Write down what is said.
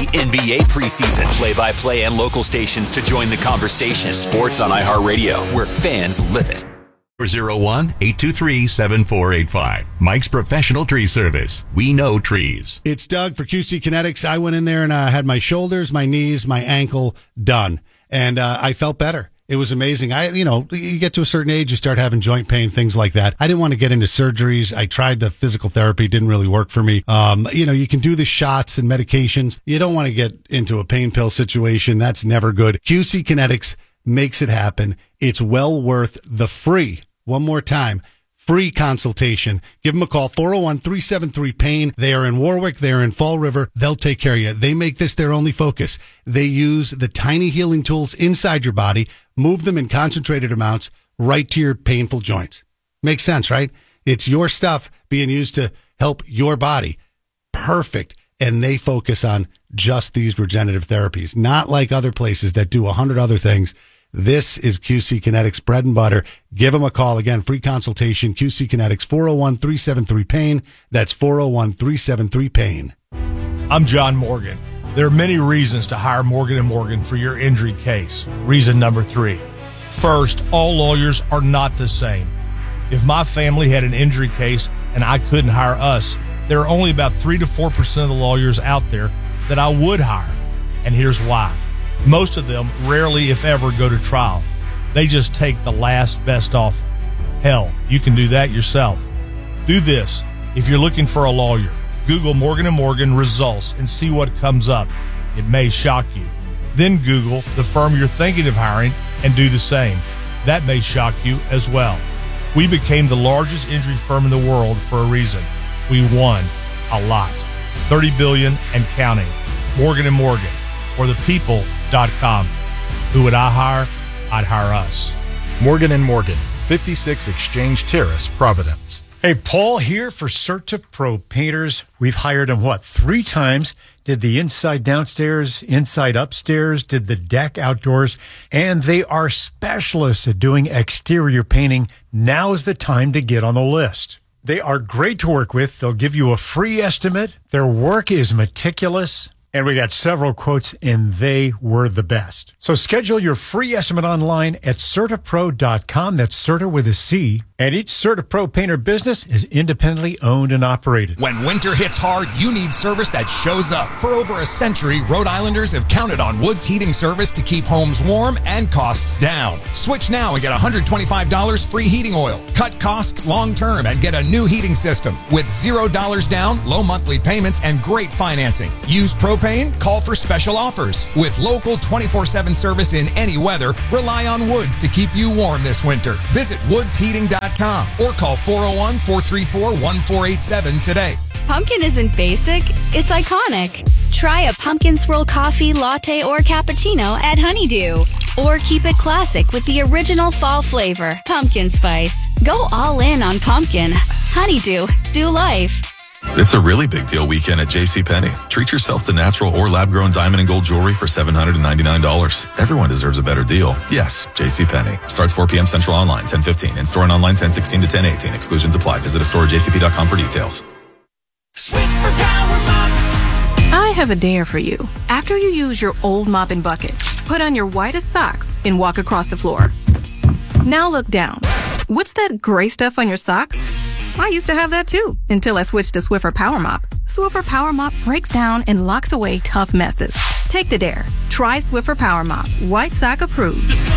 NBA preseason. Play-by-play and local stations to join the conversation. Sports on iHeartRadio, where fans live it. 401-823-7485. Mike's Professional Tree Service. We know trees. It's Doug for QC Kinetics. I went in there and had my shoulders, my knees, my ankle done. And I felt better. It was amazing. You get to a certain age, you start having joint pain, things like that. I didn't want to get into surgeries. I tried the physical therapy. Didn't really work for me. You can do the shots and medications. You don't want to get into a pain pill situation. That's never good. QC Kinetics makes it happen. It's well worth the free. One more time, free consultation. Give them a call, 401-373-PAIN. They are in Warwick. They are in Fall River. They'll take care of you. They make this their only focus. They use the tiny healing tools inside your body, move them in concentrated amounts right to your painful joints. Makes sense, right? It's your stuff being used to help your body. Perfect. And they focus on just these regenerative therapies, not like other places that do 100 other things. This is QC Kinetics bread and butter. Give them a call. Again, free consultation, QC Kinetics, 401-373-PAIN. That's 401-373-PAIN. I'm John Morgan. There are many reasons to hire Morgan & Morgan for your injury case. Reason number 3. First, all lawyers are not the same. If my family had an injury case and I couldn't hire us, there are only about 3 to 4% of the lawyers out there that I would hire. And here's why. Most of them rarely, if ever, go to trial. They just take the last best offer. Hell, you can do that yourself. Do this. If you're looking for a lawyer, Google Morgan & Morgan results and see what comes up. It may shock you. Then Google the firm you're thinking of hiring and do the same. That may shock you as well. We became the largest injury firm in the world for a reason. We won a lot. $30 billion and counting. Morgan & Morgan. Or thepeople.com. Who would I hire? I'd hire us. Morgan & Morgan, 56 Exchange Terrace, Providence. Hey, Paul here for CertaPro Painters. We've hired them, 3 times? Did the inside downstairs, inside upstairs, did the deck outdoors, and they are specialists at doing exterior painting. Now is the time to get on the list. They are great to work with. They'll give you a free estimate. Their work is meticulous. And we got several quotes, and they were the best. So schedule your free estimate online at CertaPro.com. That's Certa with a C. And each CertaPro painter business is independently owned and operated. When winter hits hard, you need service that shows up. For over a century, Rhode Islanders have counted on Woods Heating Service to keep homes warm and costs down. Switch now and get $125 free heating oil. Cut costs long-term and get a new heating system with $0 down, low monthly payments, and great financing. Use propane? Call for special offers. With local 24/7 service in any weather, rely on Woods to keep you warm this winter. Visit woodsheating.com or call 401-434-1487 today. Pumpkin isn't basic, it's iconic. Try a pumpkin swirl coffee, latte, or cappuccino at Honeydew. Or keep it classic with the original fall flavor, pumpkin spice. Go all in on pumpkin. Honeydew, do life. It's a really big deal weekend at JCPenney. Treat yourself to natural or lab-grown diamond and gold jewelry for $799. Everyone deserves a better deal. Yes, JCPenney. Starts 4 p.m. Central online, 10:15. In-store and online, 10:16 to 10:18. Exclusions apply. Visit a store at jcp.com for details. Swiffer Power Mop. I have a dare for you. After you use your old mop and bucket, put on your whitest socks and walk across the floor. Now look down. What's that gray stuff on your socks? I used to have that too, until I switched to Swiffer Power Mop. Swiffer Power Mop breaks down and locks away tough messes. Take the dare. Try Swiffer Power Mop. White sock approved.